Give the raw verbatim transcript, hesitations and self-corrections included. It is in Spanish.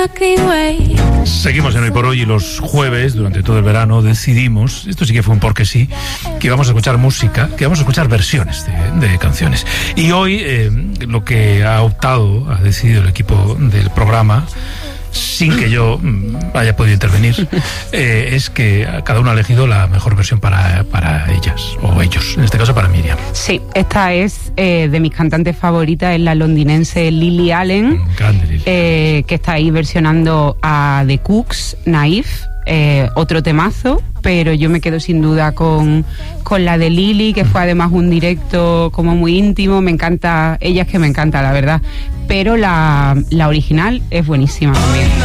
Seguimos en Hoy por Hoy y los jueves, durante todo el verano, decidimos, esto sí que fue un porque sí, que íbamos a escuchar música, que íbamos a escuchar versiones de, de canciones. Y hoy eh, lo que ha optado, ha decidido el equipo del programa, sin que yo haya podido intervenir, eh, es que cada uno ha elegido la mejor versión para, para ellas, o ellos, en este caso para Miriam. Sí, esta es eh, de mis cantantes favoritas, es la londinense Lily Allen, Grande Lily. Eh, que está ahí versionando a The Cooks, Naif, eh, otro temazo, pero yo me quedo sin duda con, con la de Lily, que fue además un directo como muy íntimo. Me encanta, ella es que me encanta, la verdad, pero la, la original es buenísima también.